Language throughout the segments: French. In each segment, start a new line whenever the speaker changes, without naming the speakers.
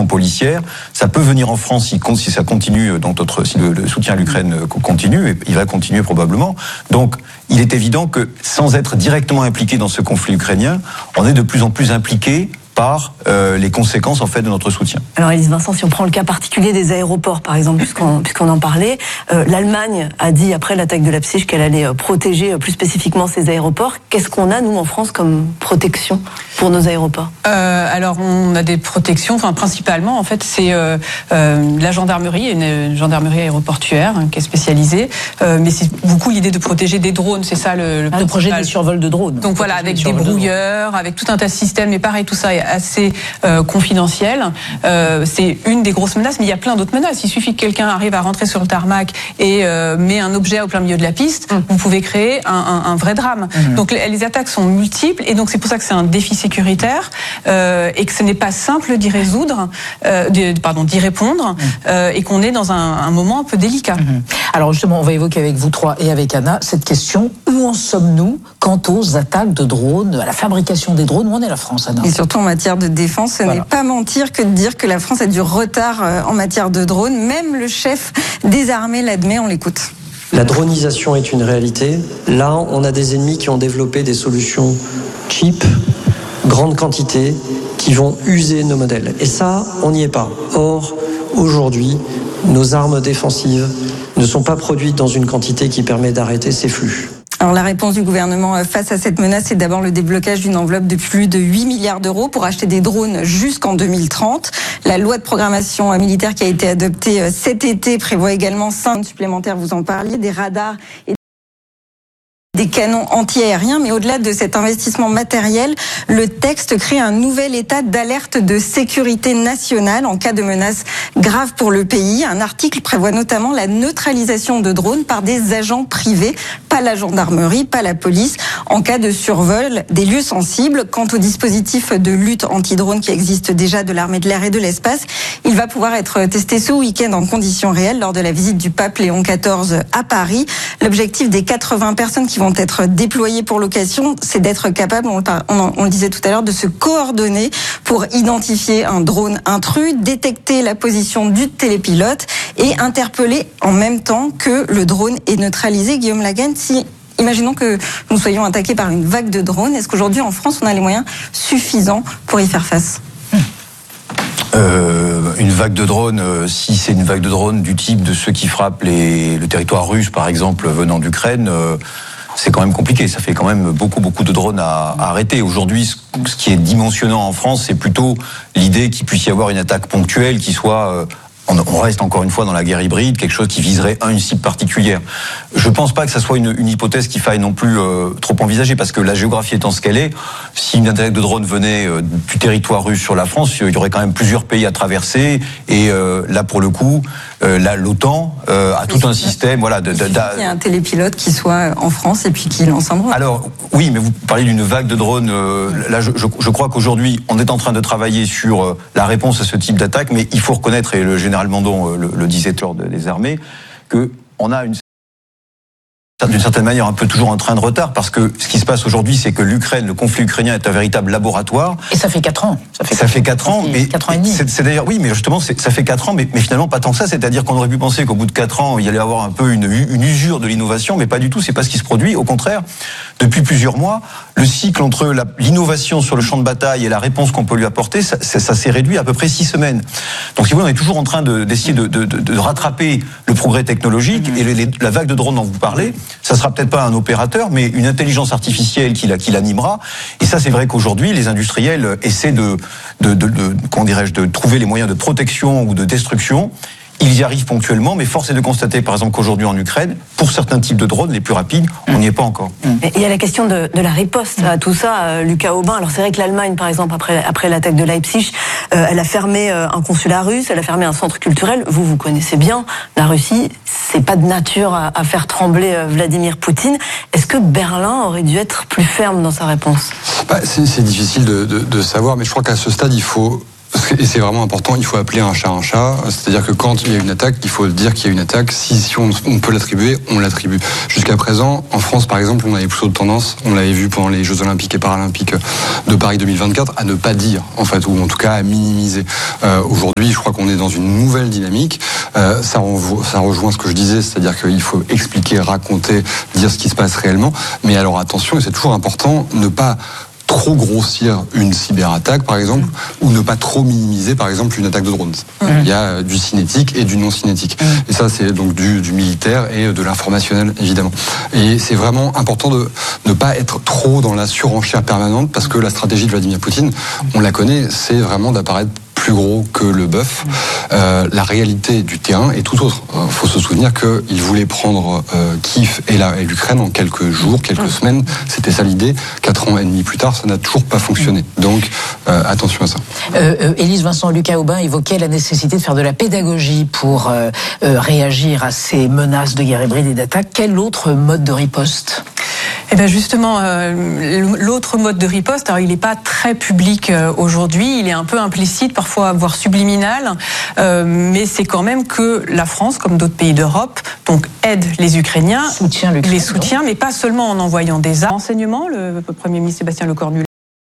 opérations policières. Ça peut venir en France si ça continue, si le soutien à l'Ukraine continue, et il va continuer probablement. Donc, il est évident que sans être directement impliqué dans ce conflit ukrainien, on est de plus en plus impliqué par les conséquences en fait de notre soutien.
Alors Élise Vincent, si on prend le cas particulier des aéroports par exemple, puisqu'on en parlait, l'Allemagne a dit après l'attaque de Leipzig qu'elle allait protéger plus spécifiquement ses aéroports. Qu'est-ce qu'on a nous en France comme protection pour nos aéroports?
Alors on a des protections, principalement en fait c'est la gendarmerie, une gendarmerie aéroportuaire qui est spécialisée, mais c'est beaucoup l'idée de protéger des drones, c'est ça le
projet des survols de drones.
Donc voilà, avec des brouilleurs, avec tout un tas de systèmes, mais pareil tout ça est assez confidentiel. C'est une des grosses menaces, mais il y a plein d'autres menaces. Il suffit que quelqu'un arrive à rentrer sur le tarmac et met un objet au plein milieu de la piste, vous pouvez créer un vrai drame. Donc les attaques sont multiples et donc c'est pour ça que c'est un défi sécuritaire et que ce n'est pas simple d'y résoudre, d'y répondre et qu'on est dans un moment un peu délicat.
Alors justement, on va évoquer avec vous trois et avec Anna cette question: où en sommes-nous quant aux attaques de drones, à la fabrication des drones? Où en est la France, Anna?
Et surtout en matière de défense, ce n'est pas mentir que de dire que la France a du retard en matière de drones. Même le chef des armées l'admet, on l'écoute.
La dronisation est une réalité. Là, on a des ennemis qui ont développé des solutions cheap, grande quantité, qui vont user nos modèles. Et ça, on n'y est pas. Or, aujourd'hui, nos armes défensives ne sont pas produites dans une quantité qui permet d'arrêter ces flux.
Alors la réponse du gouvernement face à cette menace, c'est d'abord le déblocage d'une enveloppe de plus de 8 milliards d'euros pour acheter des drones jusqu'en 2030. La loi de programmation militaire qui a été adoptée cet été prévoit également 5 supplémentaires, vous en parliez, des radars et des canons anti-aériens, mais au-delà de cet investissement matériel, le texte crée un nouvel état d'alerte de sécurité nationale en cas de menace grave pour le pays. Un article prévoit notamment la neutralisation de drones par des agents privés, pas la gendarmerie, pas la police, en cas de survol des lieux sensibles. Quant au dispositif de lutte anti-drone qui existe déjà de l'armée de l'air et de l'espace, il va pouvoir être testé ce week-end en conditions réelles lors de la visite du pape Léon XIV à Paris. L'objectif des 80 personnes qui vont être déployés pour l'occasion, c'est d'être capable, on le disait tout à l'heure, de se coordonner pour identifier un drone intrus, détecter la position du télépilote et interpeller en même temps que le drone est neutralisé. Guillaume Lagarde, imaginons que nous soyons attaqués par une vague de drones, est-ce qu'aujourd'hui en France on a les moyens suffisants pour y faire face ?
Une vague de drones, si c'est une vague de drones du type de ceux qui frappent le territoire russe, par exemple, venant d'Ukraine, c'est quand même compliqué. Ça fait quand même beaucoup de drones à arrêter. Aujourd'hui, ce qui est dimensionnant en France, c'est plutôt l'idée qu'il puisse y avoir une attaque ponctuelle qui soit... On reste encore une fois dans la guerre hybride, quelque chose qui viserait une cible particulière. Je pense pas que ça soit une hypothèse qu'il faille non plus trop envisager, parce que la géographie étant ce qu'elle est, si une attaque de drone venait du territoire russe sur la France, il y aurait quand même plusieurs pays à traverser, et là pour le coup, l'OTAN a tout un système. Voilà,
il y a un télépilote qui soit en France et puis qui lance un drone.
Alors oui, mais vous parlez d'une vague de drones. Là, je crois qu'aujourd'hui, on est en train de travailler sur la réponse à ce type d'attaque, mais il faut reconnaître, et le général Mandon le disait lors des armées, que on a d'une certaine manière un peu toujours un train de retard, parce que ce qui se passe aujourd'hui, c'est que le conflit ukrainien est un véritable laboratoire.
Et ça fait 4 ans.
Ça fait 4 ans, mais
4 ans et demi.
C'est d'ailleurs, oui, mais justement, ça fait 4 ans, mais finalement pas tant que ça. C'est-à-dire qu'on aurait pu penser qu'au bout de 4 ans, il y allait avoir un peu une usure de l'innovation, mais pas du tout. C'est pas ce qui se produit. Au contraire, depuis plusieurs mois, le cycle entre l'innovation sur le champ de bataille et la réponse qu'on peut lui apporter, ça s'est réduit à peu près 6 semaines. Donc, si vous voulez, on est toujours en train d'essayer de rattraper le progrès technologique, et la vague de drones dont vous parlez, ça sera peut-être pas un opérateur, mais une intelligence artificielle qui l'animera. Et ça, c'est vrai qu'aujourd'hui, les industriels essaient de trouver les moyens de protection ou de destruction. Ils y arrivent ponctuellement, mais force est de constater, par exemple, qu'aujourd'hui en Ukraine, pour certains types de drones, les plus rapides, on n'y est pas encore.
Il y a la question de la riposte à tout ça, Lucas Aubin. Alors c'est vrai que l'Allemagne, par exemple, après l'attaque de Leipzig, elle a fermé un consulat russe, elle a fermé un centre culturel. Vous connaissez bien la Russie, c'est pas de nature à faire trembler Vladimir Poutine. Est-ce que Berlin aurait dû être plus ferme dans sa réponse ?
C'est difficile de savoir, mais je crois qu'à ce stade, il faut Et c'est vraiment important, il faut appeler un chat, c'est-à-dire que quand il y a une attaque, il faut dire qu'il y a une attaque, si on peut l'attribuer, on l'attribue. Jusqu'à présent, en France par exemple, on avait plutôt de tendance, on l'avait vu pendant les Jeux Olympiques et Paralympiques de Paris 2024, à ne pas dire, en fait, ou en tout cas à minimiser. Aujourd'hui, je crois qu'on est dans une nouvelle dynamique, ça rejoint ce que je disais, c'est-à-dire qu'il faut expliquer, raconter, dire ce qui se passe réellement, mais alors attention, et c'est toujours important, ne pas trop grossir une cyberattaque, par exemple, ou ne pas trop minimiser, par exemple, une attaque de drone. Il y a du cinétique et du non-cinétique. Et ça, c'est donc du militaire et de l'informationnel, évidemment. Et c'est vraiment important de ne pas être trop dans la surenchère permanente, parce que la stratégie de Vladimir Poutine, on la connaît, c'est vraiment d'apparaître plus gros que le bœuf. La réalité du terrain est tout autre. Il faut se souvenir qu'il voulait prendre Kiev et l'Ukraine en quelques jours, quelques semaines. C'était ça l'idée. 4 ans et demi plus tard, ça n'a toujours pas fonctionné. Donc, attention à ça.
Élise Vincent, Lucas Aubin évoquait la nécessité de faire de la pédagogie pour réagir à ces menaces de guerre hybride et d'attaque. Quel autre mode de riposte ?
Eh bien justement, l'autre mode de riposte, alors il n'est pas très public aujourd'hui, il est un peu implicite, parfois voire subliminal, mais c'est quand même que la France, comme d'autres pays d'Europe, donc aide les Ukrainiens, les soutient, mais pas seulement en envoyant des renseignements. Le Premier ministre Sébastien Lecornu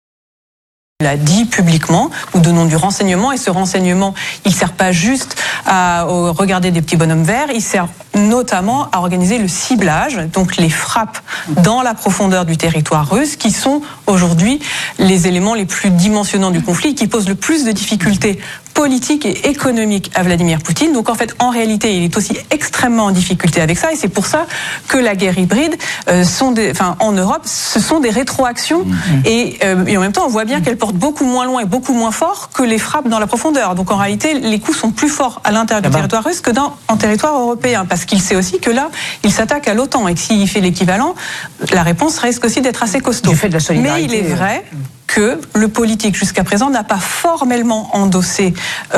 l'a dit publiquement, nous donnons du renseignement, et ce renseignement, il ne sert pas juste à regarder des petits bonhommes verts, il sert notamment à organiser le ciblage, donc les frappes dans la profondeur du territoire russe, qui sont aujourd'hui les éléments les plus dimensionnants du conflit, qui posent le plus de difficultés politiques et économiques à Vladimir Poutine. Donc en fait, en réalité, il est aussi extrêmement en difficulté avec ça, et c'est pour ça que la guerre hybride, en Europe, ce sont des rétroactions, et en même temps, on voit bien qu'elle porte beaucoup moins loin et beaucoup moins fort que les frappes dans la profondeur. Donc en réalité, les coups sont plus forts à l'intérieur du territoire russe que en territoire européen, parce qu'il sait aussi que là, il s'attaque à l'OTAN, et que s'il fait l'équivalent, la réponse risque aussi d'être assez costaud.
Du fait de la solidarité.
Mais il est vrai que le politique jusqu'à présent n'a pas formellement endossé,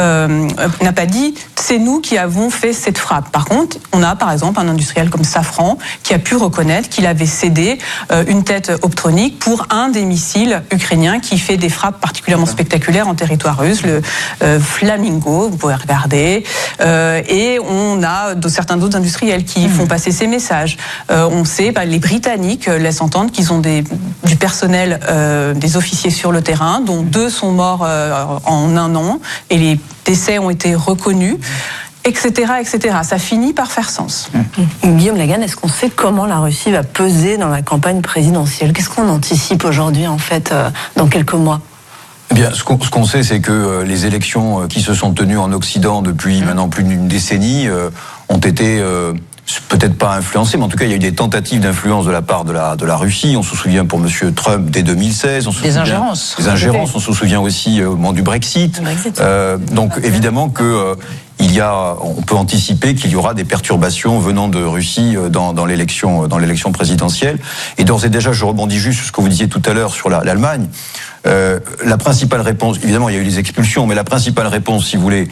n'a pas dit c'est nous qui avons fait cette frappe. Par contre, on a par exemple un industriel comme Safran qui a pu reconnaître qu'il avait cédé une tête optronique pour un des missiles ukrainiens qui fait des frappes particulièrement spectaculaires en territoire russe, le Flamingo, vous pouvez regarder, et on a certains d'autres industriels qui font passer ces messages. On sait, les Britanniques laissent entendre qu'ils ont du personnel, des officiers sur le terrain, dont 2 sont morts en 1 an, et les décès ont été reconnus, etc., etc. Ça finit par faire sens.
Guillaume Lagan, est-ce qu'on sait comment la Russie va peser dans la campagne présidentielle ? Qu'est-ce qu'on anticipe aujourd'hui, en fait, dans quelques mois ?
Eh bien, ce qu'on sait, c'est que les élections qui se sont tenues en Occident depuis maintenant plus d'une décennie ont été peut-être pas influencées, mais en tout cas, il y a eu des tentatives d'influence de la part de la Russie. On se souvient pour M. Trump dès 2016.
Des ingérences.
Des ingérences. On se souvient aussi au moment du Brexit. Donc, évidemment que on peut anticiper qu'il y aura des perturbations venant de Russie dans l'élection présidentielle. Et d'ores et déjà, je rebondis juste sur ce que vous disiez tout à l'heure sur l'Allemagne. La principale réponse, évidemment, il y a eu les expulsions, mais la principale réponse, si vous voulez,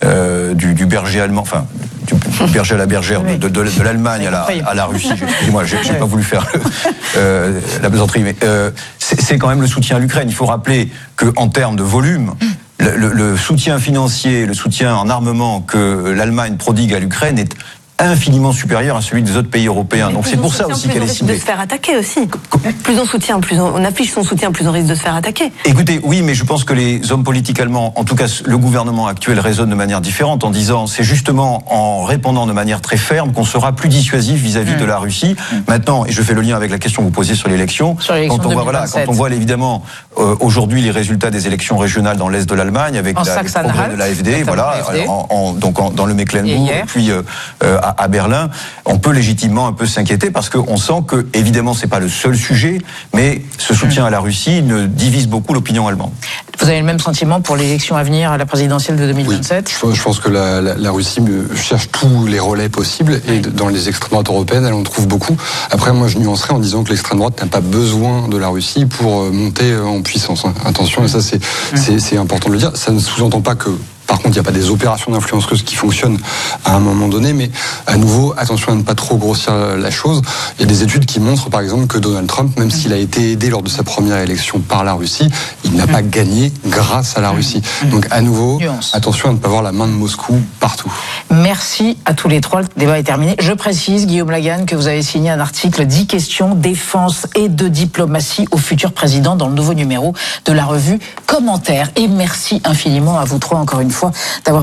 du berger allemand, enfin, du berger à la bergère, de l'Allemagne à la Russie. Excusez-moi, j'ai pas voulu faire la plaisanterie, mais c'est quand même le soutien à l'Ukraine. Il faut rappeler que, en termes de volume, le soutien financier, le soutien en armement que l'Allemagne prodigue à l'Ukraine est infiniment supérieur à celui des autres pays européens. Donc c'est pour ça aussi qu'elle est ciblée.
Plus on risque de se faire attaquer aussi. Plus on soutient, plus on affiche son soutien, plus on risque de se faire attaquer.
Écoutez, oui, mais je pense que les hommes politiques allemands, en tout cas le gouvernement actuel, raisonnent de manière différente en disant c'est justement en répondant de manière très ferme qu'on sera plus dissuasif vis-à-vis de la Russie. Maintenant, et je fais le lien avec la question que vous posiez sur l'élection, quand on voit évidemment aujourd'hui les résultats des élections régionales dans l'est de l'Allemagne avec le progrès de l'AfD, dans le Mecklembourg et puis à Berlin, on peut légitimement un peu s'inquiéter parce qu'on sent que, évidemment, c'est pas le seul sujet, mais ce soutien à la Russie ne divise beaucoup l'opinion allemande.
Vous avez le même sentiment pour l'élection à venir à la présidentielle de 2027 ?
Oui, je pense que la Russie cherche tous les relais possibles et dans les extrêmes droites européennes, elle en trouve beaucoup. Après, moi, je nuancerais en disant que l'extrême droite n'a pas besoin de la Russie pour monter en puissance. Attention, et ça, c'est important de le dire. Ça ne sous-entend pas que, par contre, il n'y a pas des opérations d'influence russe qui fonctionnent à un moment donné, mais à nouveau, attention à ne pas trop grossir la chose. Il y a des études qui montrent, par exemple, que Donald Trump, même s'il a été aidé lors de sa première élection par la Russie, il n'a pas gagné grâce à la Russie. Donc, à nouveau, attention à ne pas voir la main de Moscou partout.
Merci à tous les trois. Le débat est terminé. Je précise, Guillaume Laganne, que vous avez signé un article 10 questions défense et de diplomatie au futur président dans le nouveau numéro de la revue Commentaire. Et merci infiniment à vous trois, encore une fois, d'avoir